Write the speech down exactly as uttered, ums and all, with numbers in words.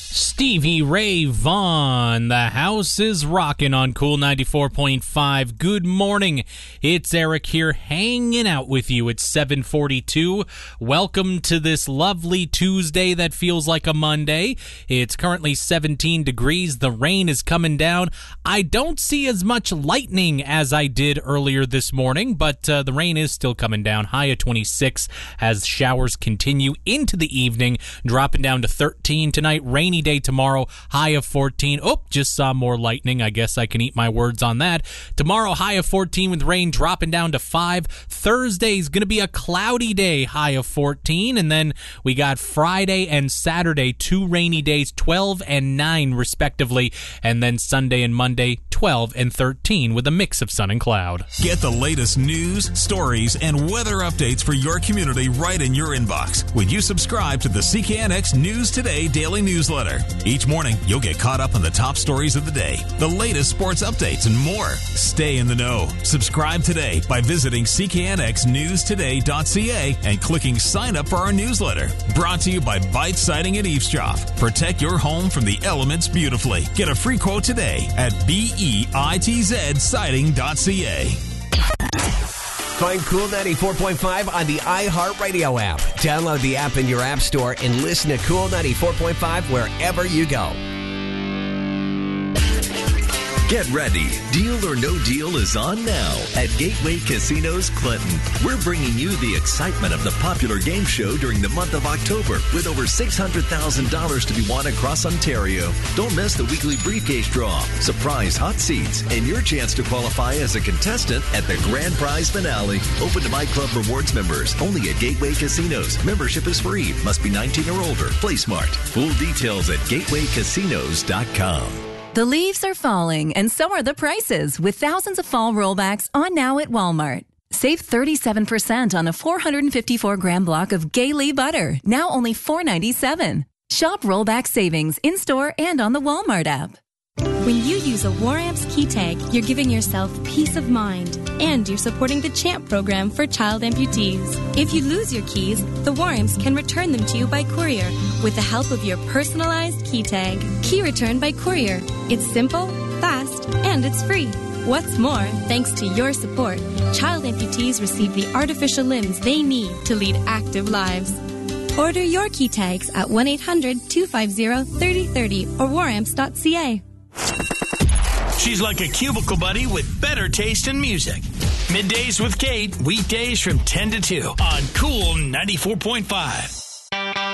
Stevie Ray Vaughan, the house is rocking on Cool ninety-four point five. Good morning, it's Eric here hanging out with you at seven forty-two. Welcome to this lovely Tuesday that feels like a Monday. It's currently seventeen degrees, the rain is coming down. I don't see as much lightning as I did earlier this morning, but uh, the rain is still coming down. High of twenty-six as showers continue into the evening, dropping down to thirteen tonight. Rainy day tomorrow, high of fourteen. Oh, just saw more lightning. I guess I can eat my words on that. Tomorrow, high of fourteen with rain dropping down to five. Thursday's going to be a cloudy day, high of fourteen. And then we got Friday and Saturday, two rainy days, twelve and nine respectively. And then Sunday and Monday, twelve and thirteen with a mix of sun and cloud. Get the latest news, stories, and weather updates for your community right in your inbox when you subscribe to the C K N X News Today daily newsletter. Each morning, you'll get caught up on the top stories of the day, the latest sports updates, and more. Stay in the know. Subscribe today by visiting c k n x news today dot c a and clicking sign up for our newsletter. Brought to you by Bite Siding and Eavesdrop. Protect your home from the elements beautifully. Get a free quote today at bitz siding dot c a. Find Cool ninety-four point five on the iHeartRadio app. Download the app in your app store and listen to Cool ninety-four point five wherever you go. Get ready. Deal or No Deal is on now at Gateway Casinos Clinton. We're bringing you the excitement of the popular game show during the month of October with over six hundred thousand dollars to be won across Ontario. Don't miss the weekly briefcase draw, surprise hot seats, and your chance to qualify as a contestant at the grand prize finale. Open to My Club Rewards members only at Gateway Casinos. Membership is free. Must be nineteen or older. Play smart. Full details at gateway casinos dot com. The leaves are falling, and so are the prices, with thousands of fall rollbacks on now at Walmart. Save thirty-seven percent on a four hundred fifty-four gram block of Gailey butter, now only four ninety-seven. Shop rollback savings in-store and on the Walmart app. When you use a WarAmps key tag, you're giving yourself peace of mind, and you're supporting the CHAMP program for child amputees. If you lose your keys, the WarAmps can return them to you by courier with the help of your personalized key tag. Key return by courier. It's simple, fast, and it's free. What's more, thanks to your support, child amputees receive the artificial limbs they need to lead active lives. Order your key tags at one eight hundred two five zero three zero three zero or war amps dot c a. She's like a cubicle buddy with better taste in music. Middays with Kate, weekdays from ten to two on Cool ninety-four point five.